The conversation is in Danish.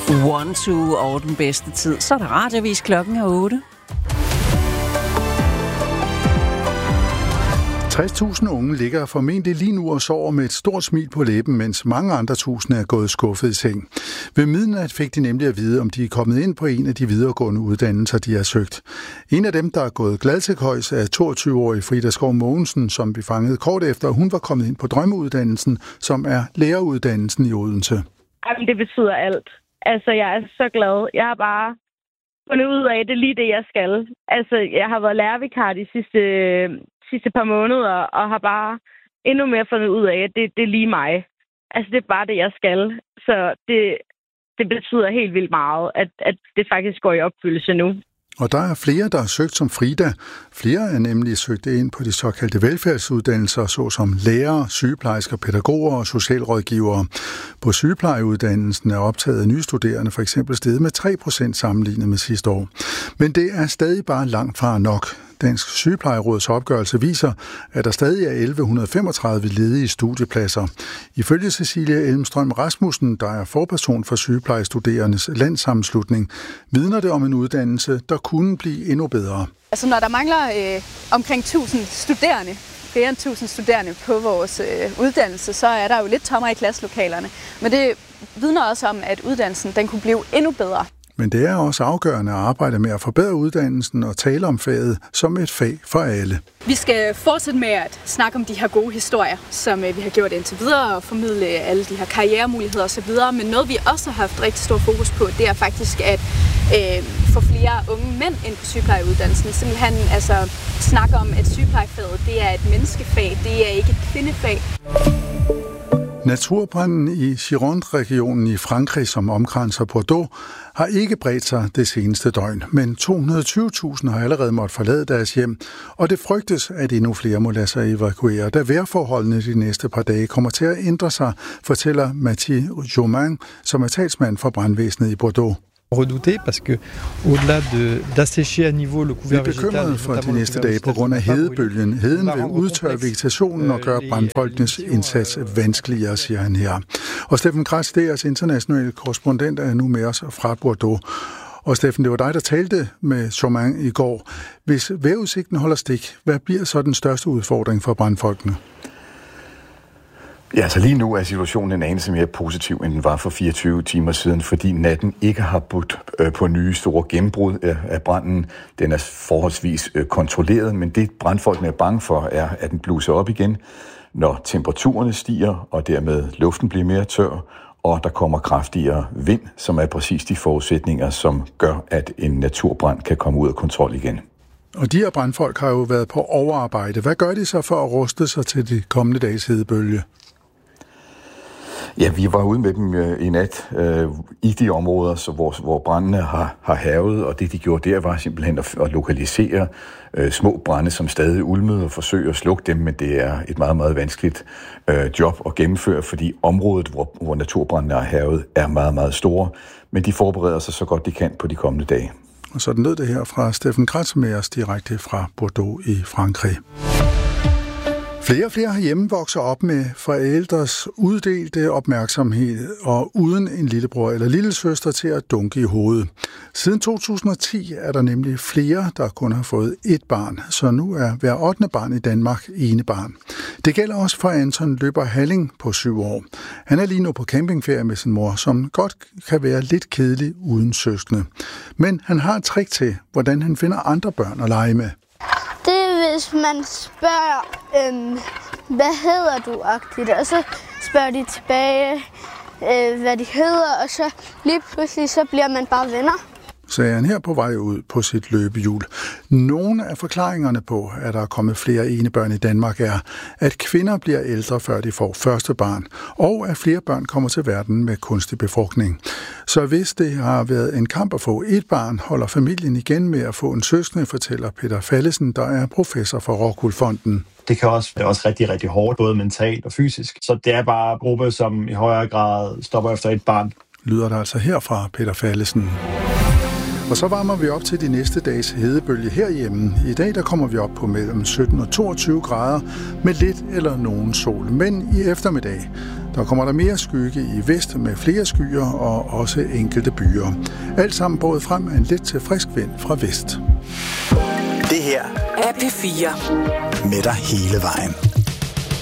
One, two og den bedste tid. Så er der radiovis, klokken er 8. 60.000 unge ligger formentlig lige nu og sover med et stort smil på læben, mens mange andre tusinde er gået skuffet i seng. Ved midnat fik de nemlig at vide, om de er kommet ind på en af de videregående uddannelser, de har søgt. En af dem, der er gået glad til højs, er 22-årige Frida Skov Mogensen, som vi fangede kort efter. Hun var kommet ind på drømmeuddannelsen, som er læreruddannelsen i Odense. Jamen, det betyder alt. Altså, jeg er så glad. Jeg har bare fundet ud af, at det er lige det, jeg skal. Altså, jeg har været lærervikar de sidste par måneder, og har bare endnu mere fundet ud af, at det er lige mig. Altså, det er bare det, jeg skal. Så det betyder helt vildt meget, at det faktisk går i opfyldelse nu. Og der er flere, der har søgt som Frida. Flere er nemlig søgt ind på de såkaldte velfærdsuddannelser, såsom lærere, sygeplejersker, pædagoger og socialrådgivere. På sygeplejeuddannelsen er optaget af nye studerende for eksempel steget med 3% sammenlignet med sidste år. Men det er stadig bare langt fra nok. Dansk Sygeplejeråds opgørelse viser, at der stadig er 1135 ledige studiepladser. Ifølge Cecilia Elmstrøm Rasmussen, der er forperson for Sygeplejestuderendes Landssammenslutning, vidner det om en uddannelse, der kunne blive endnu bedre. Altså når der mangler omkring 1000 studerende, flere end 1000 studerende på vores uddannelse, så er der jo lidt tommere i klasselokalerne. Men det vidner også om, at uddannelsen den kunne blive endnu bedre. Men det er også afgørende at arbejde med at forbedre uddannelsen og tale om faget som et fag for alle. Vi skal fortsætte med at snakke om de her gode historier, som vi har gjort indtil videre, og formidle alle de her karrieremuligheder osv. Men noget vi også har haft rigtig stor fokus på, det er faktisk at få flere unge mænd ind på sygeplejeuddannelsen. Simpelthen altså snakke om, at sygeplejefaget det er et menneskefag, det er ikke et kvindefag. Naturbranden i Gironde-regionen i Frankrig, som omkranser Bordeaux, har ikke bredt sig det seneste døgn, men 220.000 har allerede måttet forlade deres hjem, og det frygtes, at endnu flere må lade sig evakuere, da vejrforholdene de næste par dage kommer til at ændre sig, fortæller Mathieu Jomain, som er talsmand for brandvæsenet i Bordeaux. Redouté parce que au-delà d'assécher à niveau le couvert végétal. Vi er bekymrede for de næste dage på grund af hedebølgen. Heden vil udtørre vegetationen og gøre brandfolkenes indsats vanskeligere, siger han her. Og Steffen Kratz, deres internationale korrespondent, er nu med os fra Bordeaux. Og Steffen, det var dig, der talte med Chaumont i går. Hvis vejrudsigten holder stik, hvad bliver så den største udfordring for brandfolkene? Ja, altså lige nu er situationen en anelse mere positiv, end den var for 24 timer siden, fordi natten ikke har budt på nye store gennembrud af branden. Den er forholdsvis kontrolleret, men det brandfolkene er bange for, er, at den bluser op igen, når temperaturerne stiger, og dermed luften bliver mere tør, og der kommer kraftigere vind, som er præcis de forudsætninger, som gør, at en naturbrand kan komme ud af kontrol igen. Og de her brandfolk har jo været på overarbejde. Hvad gør de så for at ruste sig til de kommende dages hedebølge? Ja, vi var ude med dem i nat i de områder, så hvor brændene har hærget, og det de gjorde der var simpelthen at lokalisere små brande, som stadig ulmede og forsøge at slukke dem, men det er et meget, meget vanskeligt job at gennemføre, fordi området, hvor naturbrændene har hærget, er meget, meget store, men de forbereder sig så godt de kan på de kommende dage. Og sådan lød det her fra Steffen Kratz med os direkte fra Bordeaux i Frankrig. Flere og flere herhjemme vokser op med forældres uddelte opmærksomhed og uden en lillebror eller lillesøster til at dunke i hovedet. Siden 2010 er der nemlig flere, der kun har fået ét barn, så nu er hver 8. barn i Danmark enebarn. Det gælder også for Anton Løber Halling på 7 år. Han er lige nu på campingferie med sin mor, som godt kan være lidt kedelig uden søskende. Men han har et trick til, hvordan han finder andre børn at lege med. Det er, hvis man spørger, hvad hedder du-agtigt, og så spørger de tilbage, hvad de hedder, og så lige pludselig så bliver man bare venner. Sagde han her på vej ud på sit løbehjul. Nogle af forklaringerne på, at der er kommet flere enebørn i Danmark, er, at kvinder bliver ældre, før de får første barn, og at flere børn kommer til verden med kunstig befrugtning. Så hvis det har været en kamp at få et barn, holder familien igen med at få en søskende, fortæller Peter Fallesen, der er professor for Rockwool Fonden. Det er også rigtig, rigtig hårdt, både mentalt og fysisk. Så det er bare en gruppe, som i højere grad stopper efter et barn. Lyder der altså her fra Peter Fallesen. Og så varmer vi op til de næste dages hedebølge herhjemme. I dag der kommer vi op på mellem 17 og 22 grader med lidt eller nogen sol. Men i eftermiddag, der kommer der mere skygge i vest med flere skyer og også enkelte byer. Alt sammen båret frem af en lidt til frisk vind fra vest. Det her er P4 med dig hele vejen.